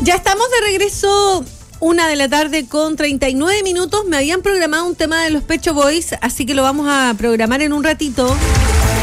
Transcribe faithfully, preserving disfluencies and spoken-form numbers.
Ya estamos de regreso, una de la tarde con treinta y nueve minutos. Me habían programado un tema de los Pet Shop Boys, así que lo vamos a programar en un ratito.